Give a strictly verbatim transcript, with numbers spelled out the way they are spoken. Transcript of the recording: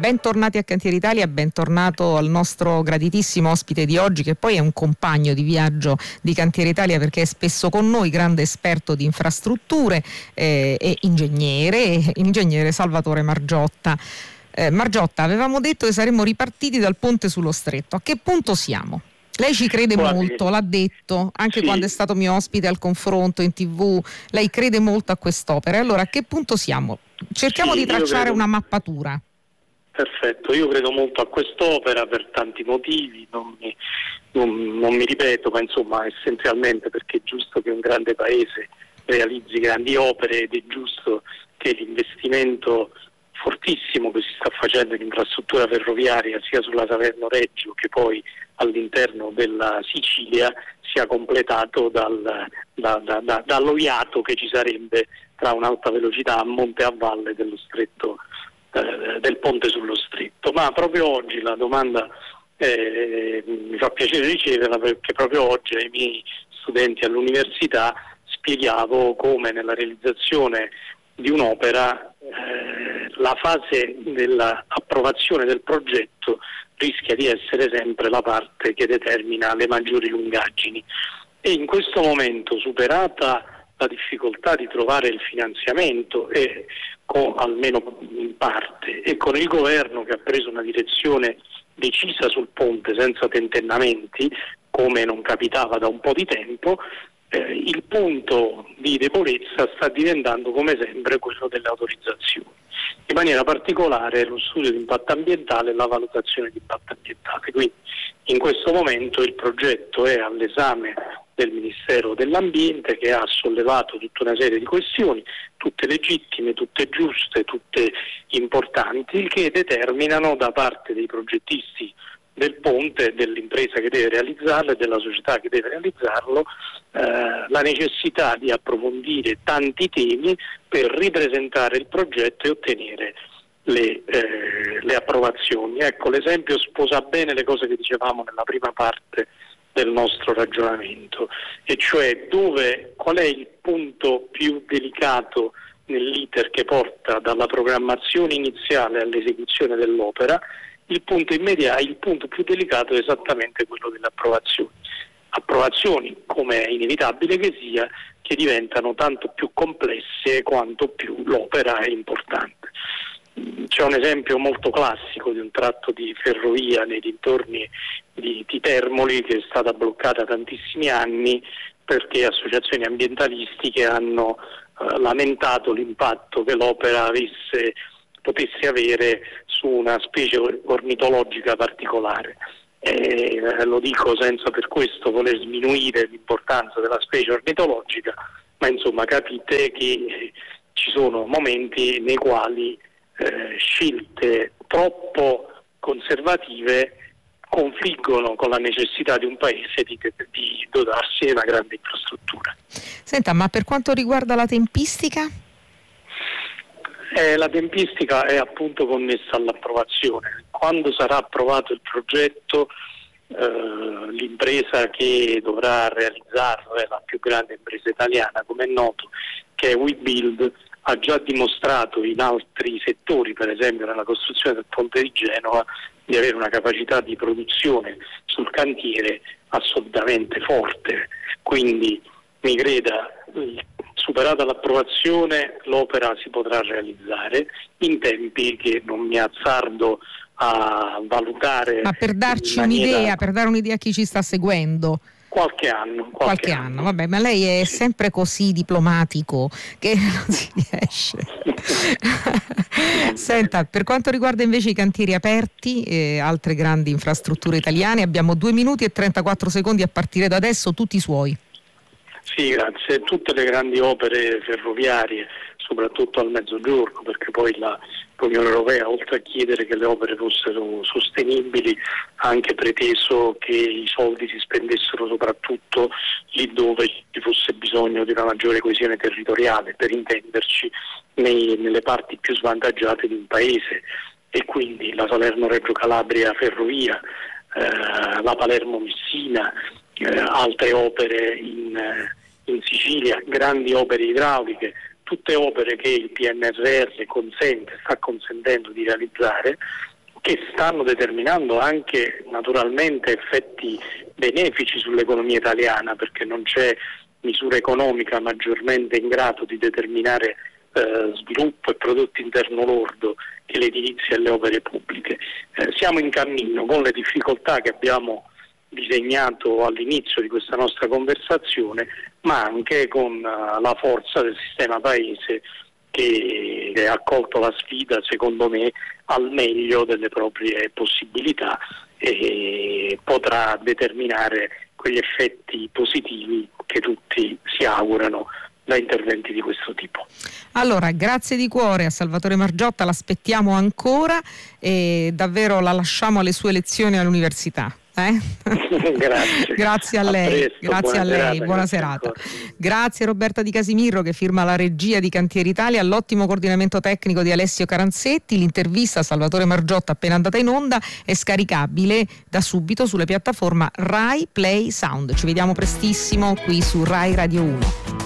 Bentornati a Cantiere Italia, bentornato al nostro graditissimo ospite di oggi, che poi è un compagno di viaggio di Cantiere Italia perché è spesso con noi, grande esperto di infrastrutture eh, e ingegnere, ingegnere Salvatore Margiotta. Eh, Margiotta, avevamo detto che saremmo ripartiti dal ponte sullo Stretto. A che punto siamo? Lei ci crede Guardi, molto, l'ha detto anche sì. quando è stato mio ospite al confronto in tivù. Lei crede molto a quest'opera. Allora, a che punto siamo? Cerchiamo Sì, di tracciare credo... una mappatura. Perfetto, io credo molto a quest'opera per tanti motivi, non mi, non, non mi ripeto, ma insomma essenzialmente perché è giusto che un grande paese realizzi grandi opere ed è giusto che l'investimento fortissimo che si sta facendo in infrastruttura ferroviaria sia sulla Salerno-Reggio che poi all'interno della Sicilia sia completato dal, da, da, da, dallo iato che ci sarebbe tra un'alta velocità a monte e a valle dello stretto eh, del ponte sullo Stretto. Ma proprio oggi la domanda eh, mi fa piacere riceverla, perché proprio oggi ai miei studenti all'università spiegavo come nella realizzazione di un'opera eh, la fase dell'approvazione del progetto rischia di essere sempre la parte che determina le maggiori lungaggini, e in questo momento, superata la difficoltà di trovare il finanziamento, e con, almeno in parte, e con il governo che ha preso una direzione decisa sul ponte senza tentennamenti, come non capitava da un po' di tempo, Eh, il punto di debolezza sta diventando come sempre quello delle autorizzazioni, in maniera particolare lo studio di impatto ambientale e la valutazione di impatto ambientale. Quindi in questo momento il progetto è all'esame del Ministero dell'Ambiente, che ha sollevato tutta una serie di questioni, tutte legittime, tutte giuste, tutte importanti, il che determinano da parte dei progettisti del ponte, dell'impresa che deve realizzarlo e della società che deve realizzarlo, eh, la necessità di approfondire tanti temi per ripresentare il progetto e ottenere le, eh, le approvazioni. Ecco, l'esempio sposa bene le cose che dicevamo nella prima parte del nostro ragionamento, e cioè dove, qual è il punto più delicato nell'iter che porta dalla programmazione iniziale all'esecuzione dell'opera. Il punto immediato, il punto più delicato è esattamente quello delle approvazioni. Approvazioni, come è inevitabile che sia, che diventano tanto più complesse quanto più l'opera è importante. C'è un esempio molto classico di un tratto di ferrovia nei dintorni di, di Termoli, che è stata bloccata tantissimi anni perché associazioni ambientalistiche hanno eh, lamentato l'impatto che l'opera avesse potesse avere su una specie ornitologica particolare. Eh, lo dico senza per questo voler sminuire l'importanza della specie ornitologica, ma insomma capite che ci sono momenti nei quali eh, scelte troppo conservative confliggono con la necessità di un paese di, di dotarsi di una grande infrastruttura. Senta, ma per quanto riguarda la tempistica? Eh, la tempistica è appunto connessa all'approvazione. Quando sarà approvato il progetto, eh, l'impresa che dovrà realizzarlo è la più grande impresa italiana, come è noto, che è Webuild, ha già dimostrato in altri settori, per esempio nella costruzione del ponte di Genova, di avere una capacità di produzione sul cantiere assolutamente forte. Quindi mi creda, superata l'approvazione l'opera si potrà realizzare in tempi che non mi azzardo a valutare. Ma per darci maniera... un'idea, per dare un'idea a chi ci sta seguendo. Qualche anno. Qualche, qualche anno. anno, vabbè, ma lei è sì. sempre così diplomatico che non si riesce. Senta, per quanto riguarda invece i cantieri aperti e altre grandi infrastrutture italiane, abbiamo due minuti e trentaquattro secondi a partire da adesso, tutti suoi. Sì, grazie. Tutte le grandi opere ferroviarie, soprattutto al Mezzogiorno, perché poi la, l'Unione Europea, oltre a chiedere che le opere fossero sostenibili, ha anche preteso che i soldi si spendessero soprattutto lì dove ci fosse bisogno di una maggiore coesione territoriale, per intenderci nei, nelle parti più svantaggiate di un paese, e quindi la Salerno-Reggio Calabria ferrovia, eh, la Palermo-Messina, eh, altre opere in, in Sicilia, grandi opere idrauliche, tutte opere che il P N R R consente, sta consentendo di realizzare, che stanno determinando anche naturalmente effetti benefici sull'economia italiana, perché non c'è misura economica maggiormente in grado di determinare eh, sviluppo e prodotto interno lordo che l'edilizia e le opere pubbliche. Eh, siamo in cammino con le difficoltà che abbiamo disegnato all'inizio di questa nostra conversazione, ma anche con uh, la forza del sistema paese che ha accolto la sfida, secondo me, al meglio delle proprie possibilità e potrà determinare quegli effetti positivi che tutti si augurano da interventi di questo tipo. Allora, grazie di cuore a Salvatore Margiotta, l'aspettiamo ancora e davvero la lasciamo alle sue lezioni all'università. Eh? Grazie. Grazie a lei, presto, grazie a lei, serata, buona grazie serata. ancora. Grazie Roberta Di Casimiro che firma la regia di Cantieri Italia, all'ottimo coordinamento tecnico di Alessio Caranzetti. L'intervista a Salvatore Margiotta appena andata in onda è scaricabile da subito sulle piattaforme Rai Play Sound. Ci vediamo prestissimo qui su Rai Radio uno.